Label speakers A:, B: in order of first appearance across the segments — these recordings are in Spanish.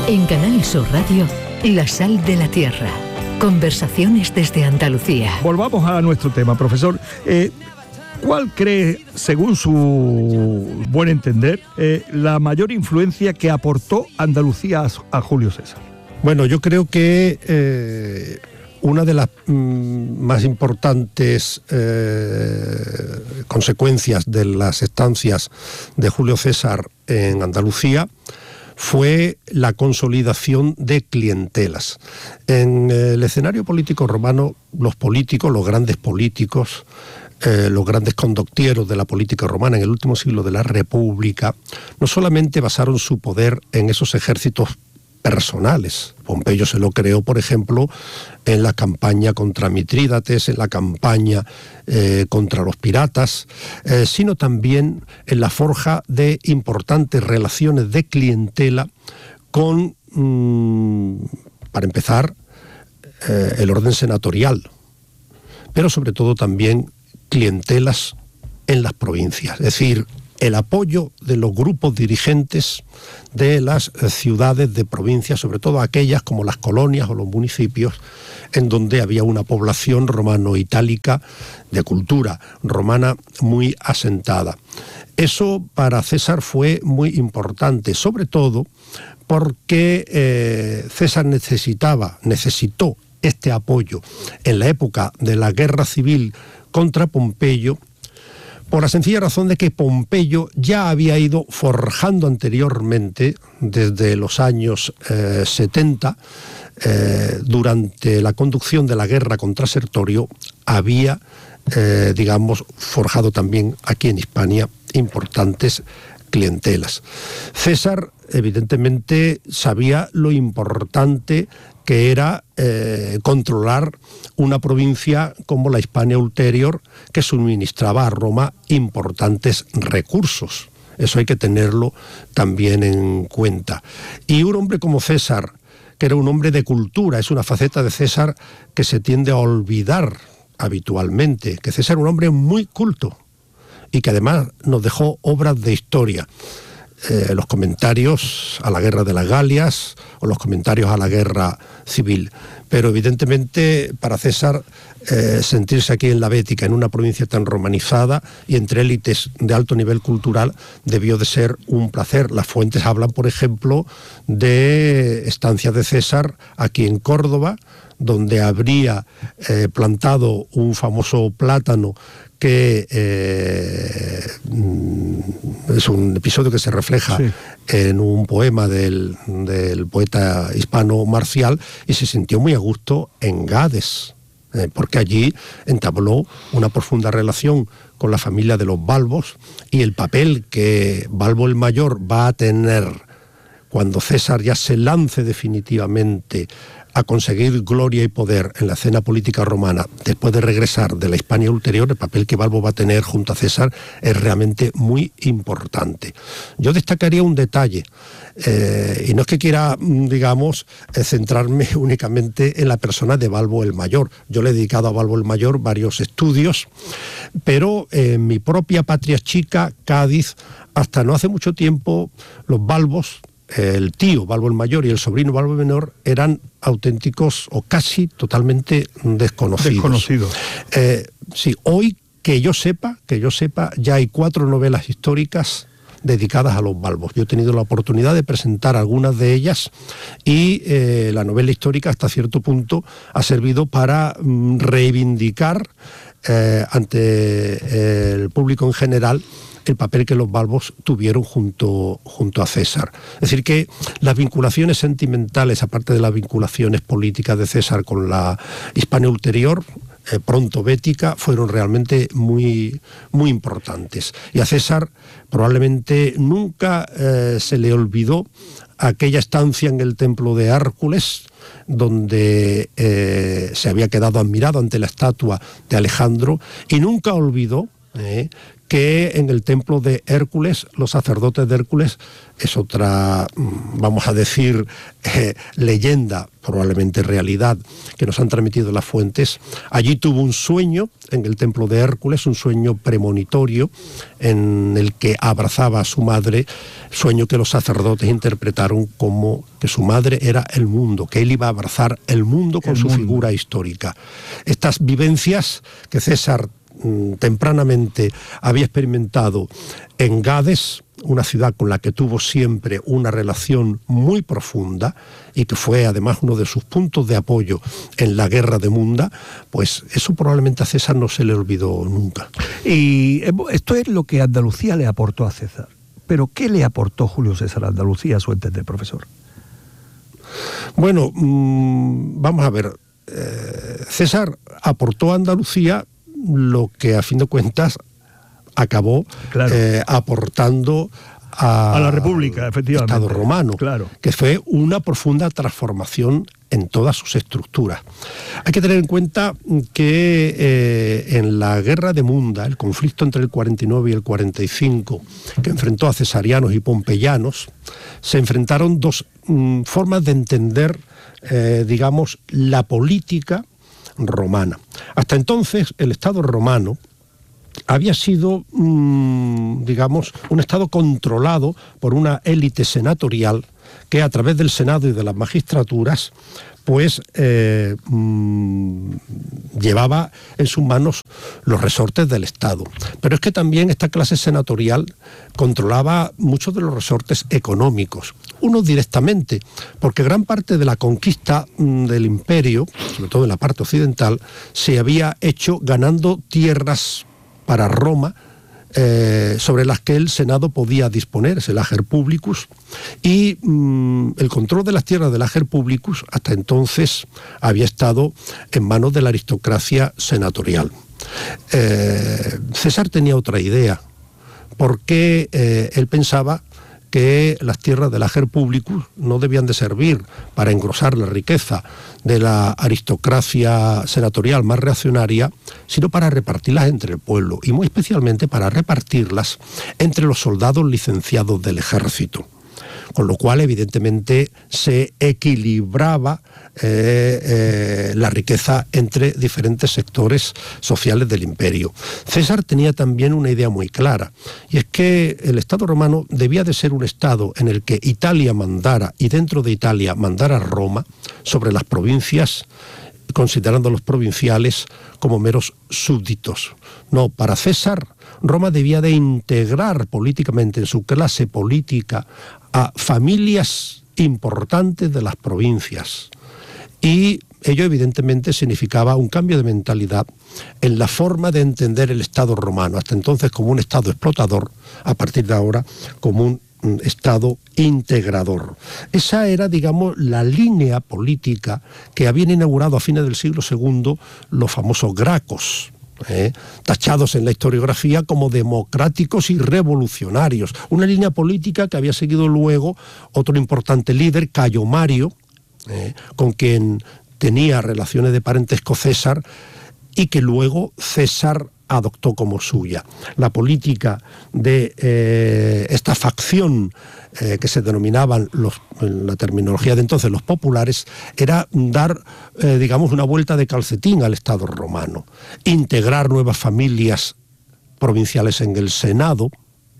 A: En Canal Sur Radio, La Sal de la Tierra. Conversaciones desde Andalucía.
B: Volvamos a nuestro tema, profesor. ¿Cuál cree, según su buen entender, la mayor influencia que aportó Andalucía a Julio César?
C: Bueno, yo creo que una de las más importantes consecuencias de las estancias de Julio César en Andalucía fue la consolidación de clientelas. En el escenario político romano, los políticos, los grandes políticos, los grandes condottieros de la política romana en el último siglo de la República, no solamente basaron su poder en esos ejércitos personales. Pompeyo se lo creó, por ejemplo, en la campaña contra Mitrídates, en la campaña contra los piratas, sino también en la forja de importantes relaciones de clientela con, para empezar, el orden senatorial, pero sobre todo también clientelas en las provincias, es decir, el apoyo de los grupos dirigentes de las ciudades de provincias, sobre todo aquellas como las colonias o los municipios, en donde había una población romano-itálica de cultura romana muy asentada. Eso para César fue muy importante, sobre todo porque César necesitó este apoyo en la época de la guerra civil contra Pompeyo, por la sencilla razón de que Pompeyo ya había ido forjando anteriormente, desde los años 70, durante la conducción de la guerra contra Sertorio, había, forjado también aquí en Hispania importantes clientelas. César, evidentemente, sabía lo importante que era controlar una provincia como la Hispania Ulterior, que suministraba a Roma importantes recursos. Eso hay que tenerlo también en cuenta. Y un hombre como César, que era un hombre de cultura, es una faceta de César que se tiende a olvidar habitualmente, que César era un hombre muy culto y que además nos dejó obras de historia. Los comentarios a la guerra de las Galias o los comentarios a la guerra civil. Pero evidentemente para César sentirse aquí en la Bética, en una provincia tan romanizada y entre élites de alto nivel cultural, debió de ser un placer. Las fuentes hablan, por ejemplo, de estancias de César aquí en Córdoba, donde habría plantado un famoso plátano que es un episodio que se refleja en un poema del poeta hispano Marcial, y se sintió muy a gusto en Gades, porque allí entabló una profunda relación con la familia de los Balbos, y el papel que Balbo el Mayor va a tener cuando César ya se lance definitivamente a conseguir gloria y poder en la escena política romana después de regresar de la Hispania Ulterior, el papel que Balbo va a tener junto a César es realmente muy importante. Yo destacaría un detalle, y no es que quiera, centrarme únicamente en la persona de Balbo el Mayor. Yo le he dedicado a Balbo el Mayor varios estudios, pero en mi propia patria chica, Cádiz, hasta no hace mucho tiempo, los Balbos, el tío Balbo el Mayor y el sobrino Balbo el Menor, eran auténticos o casi totalmente desconocidos. Sí, hoy que yo sepa, ya hay 4 novelas históricas dedicadas a los Balbos. Yo he tenido la oportunidad de presentar algunas de ellas y la novela histórica hasta cierto punto ha servido para reivindicar ante el público en general el papel que los Balbos tuvieron junto a César. Es decir, que las vinculaciones sentimentales, aparte de las vinculaciones políticas de César con la Hispania Ulterior, pronto bética, fueron realmente muy, muy importantes. Y a César probablemente nunca se le olvidó aquella estancia en el templo de Hércules, donde se había quedado admirado ante la estatua de Alejandro, y nunca olvidó que en el templo de Hércules, los sacerdotes de Hércules, es otra, vamos a decir, leyenda, probablemente realidad, que nos han transmitido las fuentes. Allí tuvo un sueño en el templo de Hércules, un sueño premonitorio en el que abrazaba a su madre, sueño que los sacerdotes interpretaron como que su madre era el mundo, que él iba a abrazar el mundo con su figura histórica. Estas vivencias que César tempranamente había experimentado en Gades, una ciudad con la que tuvo siempre una relación muy profunda y que fue además uno de sus puntos de apoyo en la guerra de Munda, pues eso probablemente a César no se le olvidó nunca.
B: Y esto es lo que Andalucía le aportó a César. Pero ¿qué le aportó Julio César a Andalucía, a su entender, profesor?
C: Bueno, vamos a ver. César aportó a Andalucía lo que a fin de cuentas acabó aportando a la República, efectivamente, Estado romano, que fue una profunda transformación en todas sus estructuras. Hay que tener en cuenta que en la guerra de Munda, el conflicto entre el 49 y el 45, que enfrentó a cesarianos y pompeyanos, se enfrentaron dos formas de entender, digamos, la política romana. Hasta entonces, el Estado romano había sido, digamos, un Estado controlado por una élite senatorial que a través del Senado y de las magistraturas pues llevaba en sus manos los resortes del Estado. Pero es que también esta clase senatorial controlaba muchos de los resortes económicos, unos directamente, porque gran parte de la conquista del imperio, sobre todo en la parte occidental, se había hecho ganando tierras para Roma, sobre las que el Senado podía disponer, es el ager publicus, y el control de las tierras del ager publicus hasta entonces había estado en manos de la aristocracia senatorial. César tenía otra idea, porque él pensaba que las tierras del ager publicus no debían de servir para engrosar la riqueza de la aristocracia senatorial más reaccionaria, sino para repartirlas entre el pueblo, y muy especialmente para repartirlas entre los soldados licenciados del ejército. Con lo cual, evidentemente, se equilibraba la riqueza entre diferentes sectores sociales del imperio. César tenía también una idea muy clara, y es que el Estado romano debía de ser un Estado en el que Italia mandara, y dentro de Italia mandara Roma, sobre las provincias, considerando a los provinciales como meros súbditos. No, para César, Roma debía de integrar políticamente en su clase política a familias importantes de las provincias. Y ello evidentemente significaba un cambio de mentalidad en la forma de entender el Estado romano, hasta entonces como un Estado explotador, a partir de ahora como un Estado integrador. Esa era, digamos, la línea política que habían inaugurado a fines del siglo II los famosos gracos, tachados en la historiografía como democráticos y revolucionarios. Una línea política que había seguido luego otro importante líder, Cayo Mario, con quien tenía relaciones de parentesco César, y que luego César adoptó como suya. La política de esta facción que se denominaban, en la terminología de entonces, los populares, era dar, digamos, una vuelta de calcetín al Estado romano, integrar nuevas familias provinciales en el Senado,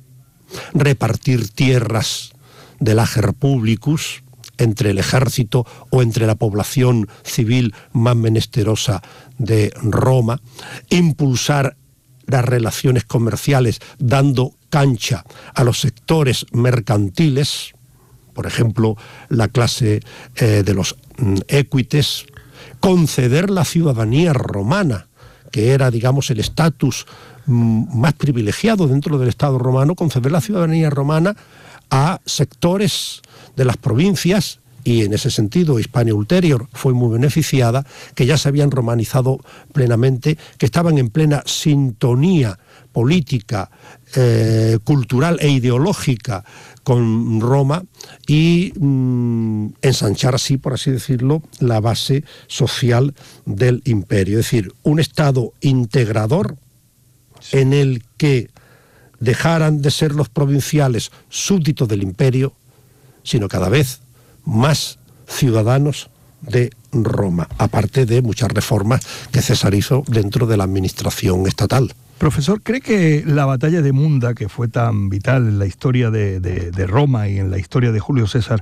C: repartir tierras del ager publicus entre el ejército o entre la población civil más menesterosa de Roma, impulsar las relaciones comerciales dando cancha a los sectores mercantiles, por ejemplo, la clase de los equites, conceder la ciudadanía romana, que era, digamos, el estatus más privilegiado dentro del Estado romano, conceder la ciudadanía romana a sectores de las provincias, y en ese sentido Hispania Ulterior fue muy beneficiada, que ya se habían romanizado plenamente, que estaban en plena sintonía política, cultural e ideológica con Roma, y ensanchar así, por así decirlo, la base social del imperio. Es decir, un Estado integrador en el que dejaran de ser los provinciales súbditos del imperio, sino cada vez más ciudadanos de Roma, aparte de muchas reformas que César hizo dentro de la administración estatal.
B: Profesor, ¿cree que la batalla de Munda, que fue tan vital en la historia de Roma y en la historia de Julio César,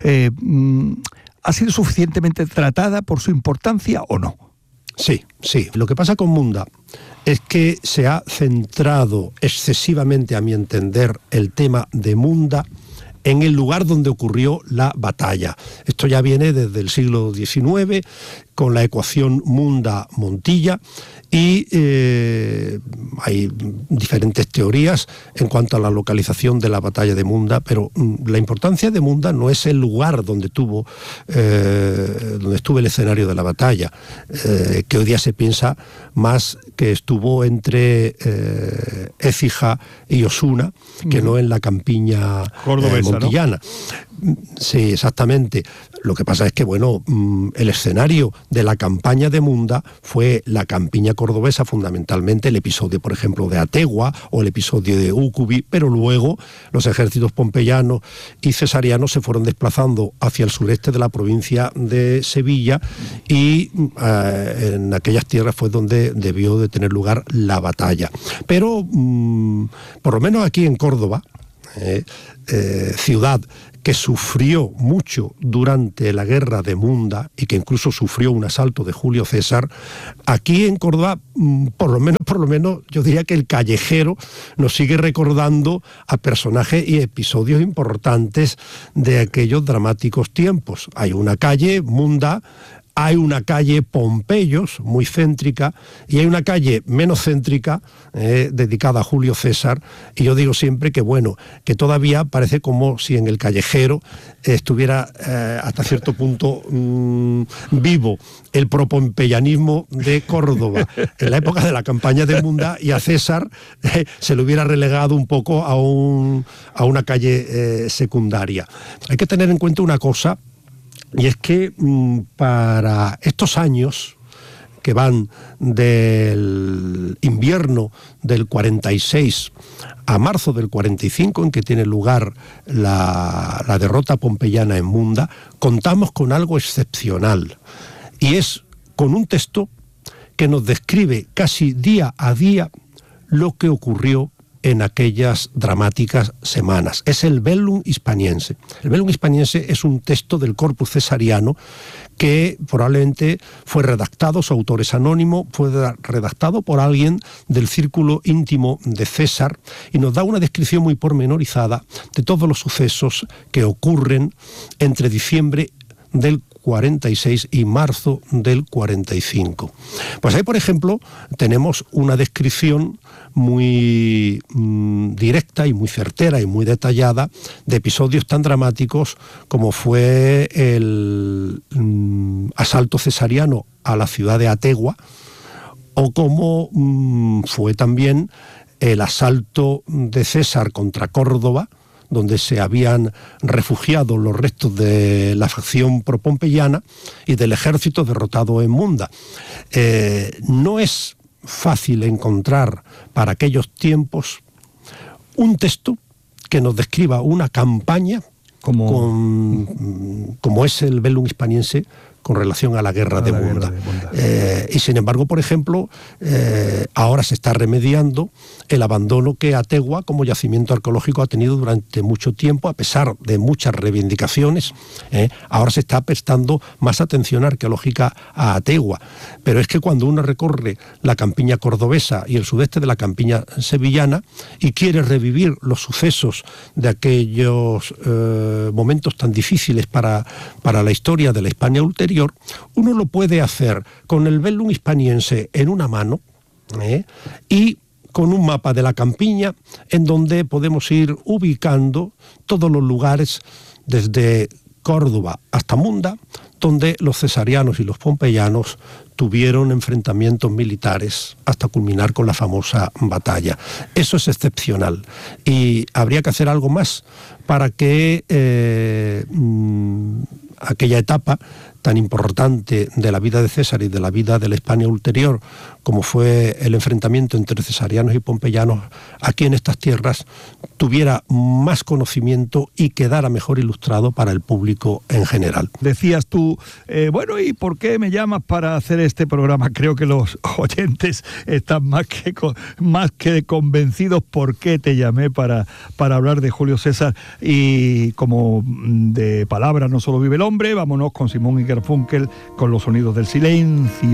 B: ha sido suficientemente tratada por su importancia o no?
C: Sí. Lo que pasa con Munda es que se ha centrado excesivamente, a mi entender, el tema de Munda en el lugar donde ocurrió la batalla. Esto ya viene desde el siglo XIX, con la ecuación Munda-Montilla, y hay diferentes teorías en cuanto a la localización de la batalla de Munda, pero la importancia de Munda no es el lugar donde estuvo el escenario de la batalla, que hoy día se piensa más que estuvo entre Écija y Osuna, que no en la campiña montillana. ¿No? Sí, exactamente. Lo que pasa es que, el escenario de la campaña de Munda fue la campiña cordobesa, fundamentalmente el episodio, por ejemplo, de Ategua o el episodio de Úcubi, pero luego los ejércitos pompeyanos y cesarianos se fueron desplazando hacia el sureste de la provincia de Sevilla y en aquellas tierras fue donde debió de tener lugar la batalla. Pero, por lo menos aquí en Córdoba, ciudad que sufrió mucho durante la guerra de Munda y que incluso sufrió un asalto de Julio César, aquí en Córdoba, por lo menos, yo diría que el callejero nos sigue recordando a personajes y episodios importantes de aquellos dramáticos tiempos. Hay una calle, Munda, hay una calle Pompeyos, muy céntrica, y hay una calle menos céntrica, dedicada a Julio César, y yo digo siempre que todavía parece como si en el callejero estuviera hasta cierto punto vivo el propompeyanismo de Córdoba en la época de la campaña de Munda, y a César se le hubiera relegado un poco a una calle secundaria. Hay que tener en cuenta una cosa, y es que para estos años que van del invierno del 46 a marzo del 45, en que tiene lugar la derrota pompeyana en Munda, contamos con algo excepcional, y es con un texto que nos describe casi día a día lo que ocurrió en aquellas dramáticas semanas. Es el Bellum Hispaniense. El Bellum Hispaniense es un texto del corpus cesariano que probablemente fue redactado, su autor es anónimo, fue redactado por alguien del círculo íntimo de César, y nos da una descripción muy pormenorizada de todos los sucesos que ocurren entre diciembre del 46 y marzo del 45. Pues ahí, por ejemplo, tenemos una descripción muy directa y muy certera y muy detallada de episodios tan dramáticos como fue el asalto cesariano a la ciudad de Ategua, o como fue también el asalto de César contra Córdoba, donde se habían refugiado los restos de la facción propompeyana y del ejército derrotado en Munda. No es fácil encontrar para aquellos tiempos un texto que nos describa una campaña como es el Bellum Hispaniense con relación a la guerra de Munda. Y sin embargo, por ejemplo, ahora se está remediando el abandono que Ategua como yacimiento arqueológico ha tenido durante mucho tiempo, a pesar de muchas reivindicaciones. Ahora se está prestando más atención arqueológica a Ategua. Pero es que cuando uno recorre la campiña cordobesa y el sudeste de la campiña sevillana y quiere revivir los sucesos de aquellos momentos tan difíciles para la historia de la Hispania ulterior, uno lo puede hacer con el Bellum Hispaniense en una mano y con un mapa de la campiña en donde podemos ir ubicando todos los lugares desde Córdoba hasta Munda, donde los cesarianos y los pompeyanos tuvieron enfrentamientos militares hasta culminar con la famosa batalla. Eso es excepcional, y habría que hacer algo más para que aquella etapa tan importante de la vida de César y de la vida de la Hispania ulterior, como fue el enfrentamiento entre cesarianos y pompeyanos, aquí en estas tierras tuviera más conocimiento y quedara mejor ilustrado para el público en general.
B: Decías tú, bueno, ¿y por qué me llamas para hacer este programa? Creo que los oyentes están más que convencidos por qué te llamé para hablar de Julio César. Y como de palabras no solo vive el hombre, vámonos con Simón y Garfunkel con Los sonidos del silencio.